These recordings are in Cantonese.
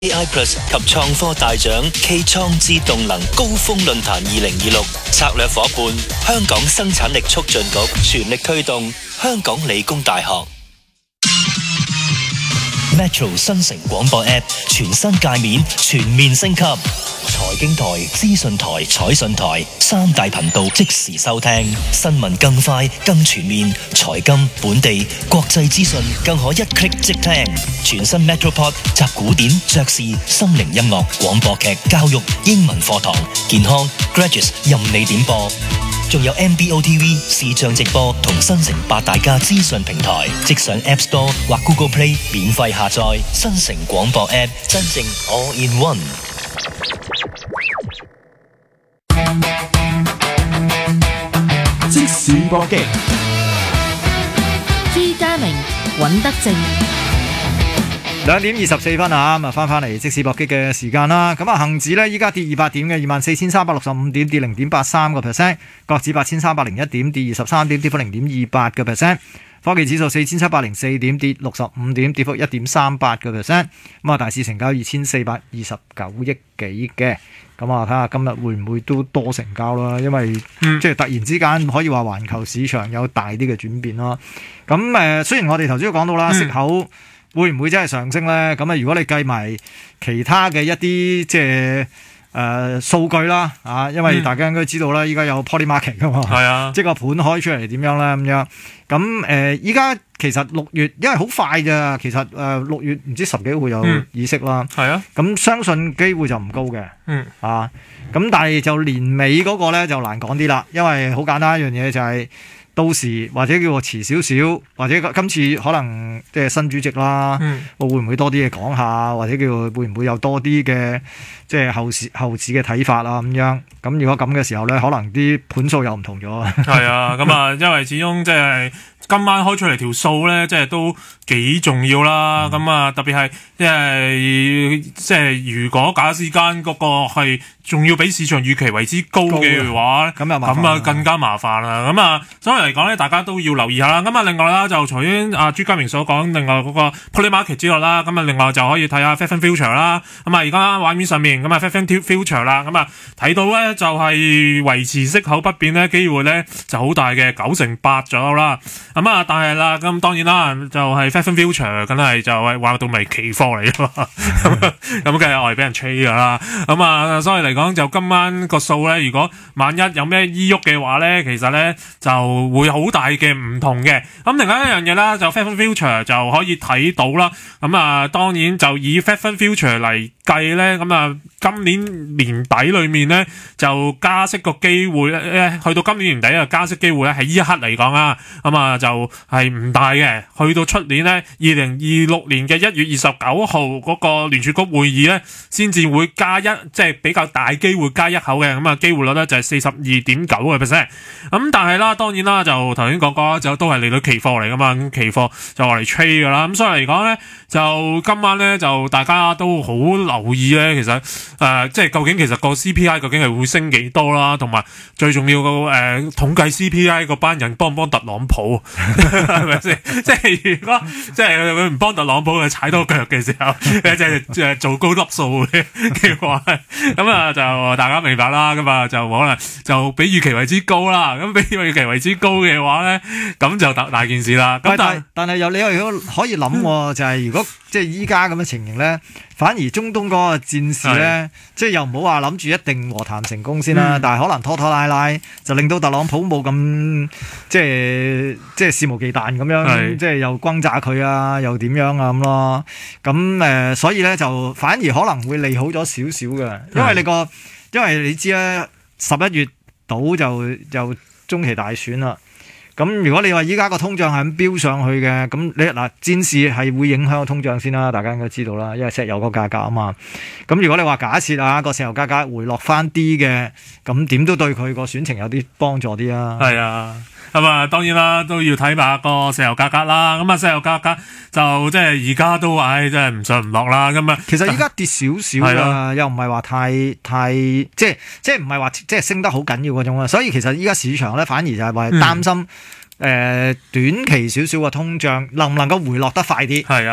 AI Plus 及創科大獎暨創智動能高峰論壇2026策略夥伴香港生產力促進局全力推動香港理工大學 Metro 新城廣播 App 全新界面全面升級，財經台、資訊台、彩訊台三大頻道即時收聽，新聞更快更全面，財金、本地、國際資訊更可一 click 即聽。全新 Metropod 集古典、爵士、心靈音樂、廣播劇、教育、英文課堂、健康、Graduates 任你點播。仲有 MBO TV 視像直播同新城八大家資訊平台，即上 App Store 或 Google Play 免費下載新城廣播 App， 真正 All in One。 即時搏擊， 朱家明、尹德正。 2點24分啊！咁啊，翻嚟即時搏擊嘅時間啦。咁啊，恒指呢，依家跌200點嘅24,365點，跌 0.83%；國指8,301點，跌23點，跌幅 0.28%；科技指數4,704點，跌65點，跌幅 1.38%。咁啊，大市成交2429億幾嘅。咁啊，睇下今日會唔會都多成交啦？因為即係突然之間可以話環球市場有大啲嘅轉變咯。咁雖然我哋頭先都講到啦，息口會唔會真係上升咧？咁啊，如果你計埋其他嘅一啲即係數據啦，因為大家應該知道啦，依家有 Poly Market 噶嘛，係啊，即係個盤開出嚟點樣咧咁樣。咁依家其實6月，因為好快咋，其實6月唔知10幾會有議息啦，係啊，咁相信機會就唔高嘅，咁但係就年尾嗰個咧就難講啲啦，因為好簡單一樣嘢就係到時或者叫我遲少少，或者今次可能即係新主席啦，我會唔會多啲嘢講下，或者叫會唔會有多啲嘅即係後市嘅睇法啊咁樣。咁如果咁嘅時候咧，可能啲盤數又唔同咗。 係啊，咁啊，因為始終即係今晚開出嚟條數咧，即係都幾重要啦。咁啊，特別係即係如果假使間嗰個係仲要比市場預期為之高嘅話，咁啊更加麻煩啦。咁啊，所以嚟講咧，大家都要留意下啦。咁啊，另外啦，就除咗朱家明所講，另外嗰個 Poly Market 之外啦，咁啊，另外就可以睇下 Fed Fund Future 啦。咁啊，而家畫面上面咁啊 Fed Fund Future 啦，咁啊睇到咧就係維持息口不變咧，機會咧就好大嘅98%左右啦。咁啊，但係啦，咁當然啦，就係 Fed Fund Future 梗係就係話到咪期貨嚟㗎嘛，咁梗係我哋俾人吹㗎啦。咁啊，所以嚟講就今晚個數咧，如果萬一有咩依喐嘅話咧，其實咧就會好大嘅唔同嘅。咁另外一樣嘢啦，就 Fed Fund Future 就可以睇到啦。咁啊，當然就以 Fed Fund Future 嚟計咧，咁啊今年年底裏面咧就加息個機會咧，去到今年年底嘅加息機會咧，喺呢一刻嚟講啊，咁啊就係唔大嘅。去到出年咧2026年嘅1月29號嗰個聯儲局會議咧，先至會加即係比較大機會加一口嘅。咁啊機會率咧就係42.9%。咁但係啦，當然啦，就頭先講過就都係利率期貨嚟噶嘛，咁期貨就話嚟 trade 噶啦。咁所以嚟講咧，就今晚咧就大家都好留意咧，其實即係究竟其實個 CPI 究竟係會升幾多啦，同埋最重要個統計 CPI 嗰班人幫唔幫特朗普，係咪先？即係如果即係佢唔幫特朗普，佢踩多腳嘅時候，即係做高粒數嘅話，咁啊就大家明白啦。咁啊就可能就比預期為之高啦。咁比預期為之高嘅話咧，咁就大件事啦。咁但係你又可以諗，就係如果即係依家咁嘅情形咧，反而中東嗰個戰事咧，即係又唔好話諗住一定和談成功先啦，但係可能拖拉拉，就令到特朗普冇咁即係肆無忌憚咁樣，即係又轟炸佢啊，又點樣啊咁咯。咁所以咧就反而可能會利好咗少少嘅，因為你知啦，11月到就中期大選啦。咁如果你話依家個通脹係咁飆上去嘅，咁你嗱戰事係會影響個通脹先啦，大家應該知道啦，因為石油個價格啊嘛。咁如果你話假設啊個石油價格回落翻啲嘅，咁點都對佢個選情有啲幫助啲啊。係啊。 咁啊，當然啦，都要睇埋個石油價格啦。咁啊，石油價格就即係而家都真係唔上唔落啦。咁啊， 其實而家跌少少啦，又唔係話太即係唔係話即係升得好緊要嗰種啊。所以其實依家市場咧反而就係話擔心短期少少嘅通脹能唔能夠回落得快啲。係啊。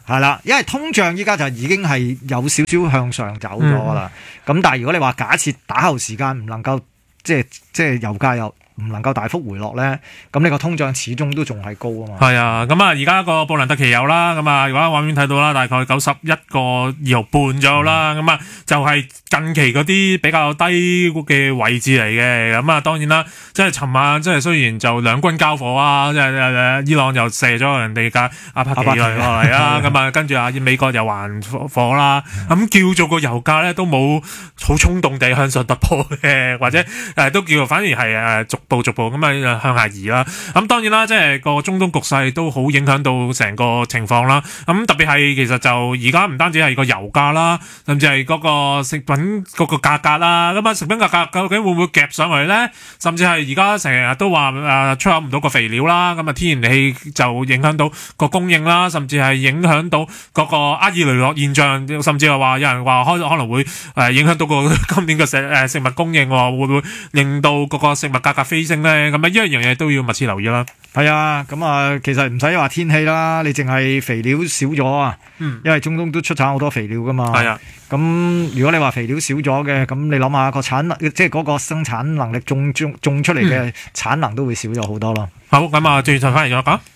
係啦，因為通脹依家就已經係有少少向上走咗啦。咁但係如果你話假設打後時間唔能夠即係油價又唔能夠大幅回落咧，咁呢個通脹始終都仲係高啊嘛。 係啊，咁啊而家個布蘭特期油啦，咁啊而家畫面睇到啦，大概91.2毫半左右啦，咁啊就係近期嗰啲比較低嘅位置嚟嘅。咁啊當然啦，即係尋晚即係雖然就兩軍交火啊，即係伊朗又射咗人哋架阿帕奇落嚟啊，咁啊跟住美國又還火啦，咁叫做個油價咧都冇好衝動地向上突破嘅，或者都叫做反而係逐步咁樣向下移啦。咁當然啦，即係個中東局勢都好影響到成個情況啦。咁特別係其實就而家唔單止係個油價啦，甚至係嗰個食品嗰個價格啦。咁啊，食品價格究竟會唔會夾上去咧？甚至係而家成日都話出口唔到個肥料啦，咁啊天然氣就影響到個供應啦，甚至係影響到嗰個厄爾尼諾現象，甚至係話有人話可能會影響到個今年嘅食物供應，會唔會令到嗰個食物價格飛升咧？咁啊，呢一樣嘢都要密切留意啦。 係啊，咁啊，其實唔使話天氣啦，你淨係肥料少咗啊，因為中東都出產好多肥料噶嘛。係啊，咁如果你話肥料少咗嘅，咁你諗下個產能，即係嗰個生產能力種出嚟嘅產能都會少咗好多咯。 好，咁啊，轉頭翻嚟再講。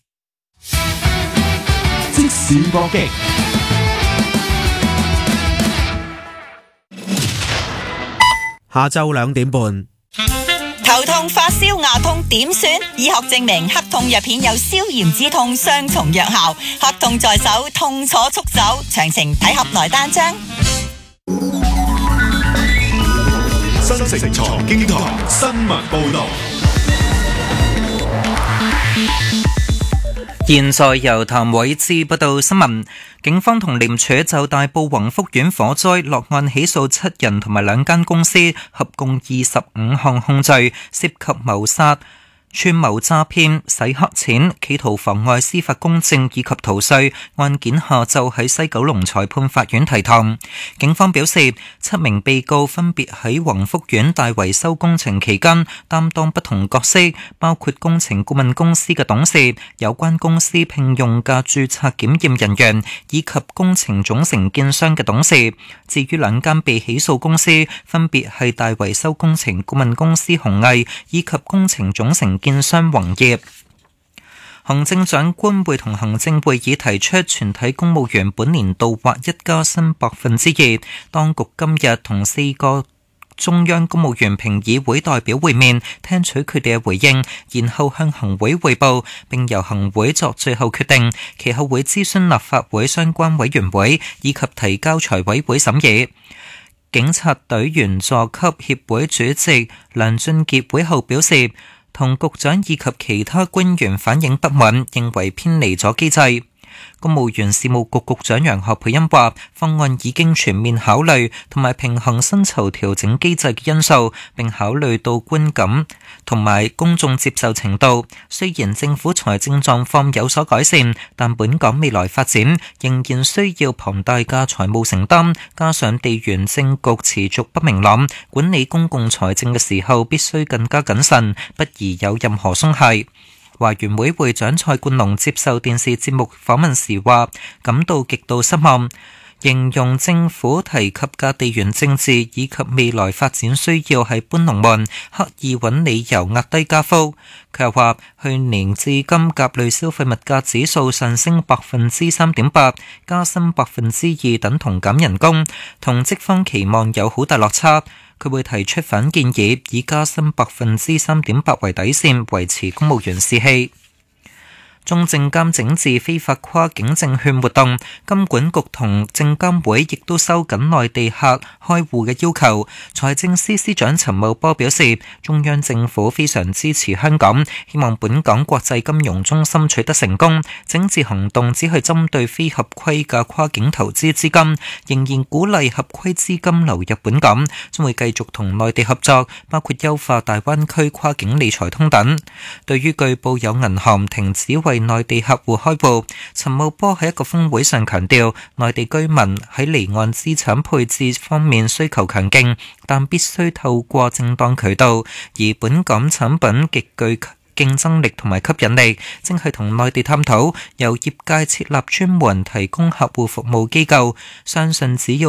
即時搏擊。下晝2點半。 頭痛、發燒、牙痛點算？醫學證明黑痛藥片有消炎止痛雙重藥效，黑痛在手，痛楚速走。詳情睇盒內單張。 新城財經台新聞報道。 現在由譚偉志報道新聞。警方同廉署就大埔宏福苑火災落案起訴7人同埋2間公司，合共25項控罪，涉及謀殺、串謀詐騙、洗黑錢、企圖妨礙司法公正以及逃稅。案件下晝喺西九龍裁判法院提堂。警方表示，7名被告分別喺宏福苑大維修工程期間擔當不同角色，包括工程顧問公司嘅董事、有關公司聘用嘅註冊檢驗人員以及工程總承建商嘅董事。至於2間被起訴公司，分別係大維修工程顧問公司鴻毅以及工程總承建商宏業。行政長官會同行政會議提出全體公務員本年度劃一加薪2%。當局今日同4個中央公務員評議會代表會面，聽取佢哋嘅回應，然後向行會匯報，並由行會作最後決定。其後會諮詢立法會相關委員會，以及提交財委會審議。警察隊員佐級協會主席梁俊傑會後表示，同局長以及其他官員反映不滿，認為偏離咗機制。公務員事務局局長楊學培恩話，方案已經全面考慮同埋平衡薪酬調整機制嘅因素，並考慮到觀感同埋公眾接受程度。雖然政府財政狀況有所改善，但本港未來發展仍然需要龐大嘅財務承擔，加上地緣政局持續不明朗，管理公共財政嘅時候必須更加謹慎，不宜有任何鬆懈。華員會會長蔡冠龍接受電視節目訪問時話，感到極度失望，形容政府提及嘅地緣政治以及未來發展需要係搬龍門，刻意揾理由壓低加幅。佢又話，去年至今甲類消費物價指數上升3.8%，加薪2%等同減人工，同職方期望有好大落差。佢會提出反建議，以加薪3.8%為底線，維持公務員士氣。中證監整治非法跨境證券活動，金管局同證監會亦都收緊內地客開戶嘅要求。財政司司長陳茂波表示，中央政府非常支持香港，希望本港國際金融中心取得成功。整治行動只係針對非合規嘅跨境投資資金，仍然鼓勵合規資金流入本港，將會繼續同內地合作，包括優化大灣區跨境理財通等。對於據報有銀行停止為內地客戶開戶，陳茂波喺一個峰會上強調，內地居民喺離岸資產配置方面需求強勁，但必須透過正當渠道，而本港產品極競爭力同埋吸引力，正係同內地探討由業界設立專門提供客戶服務機構，相信只要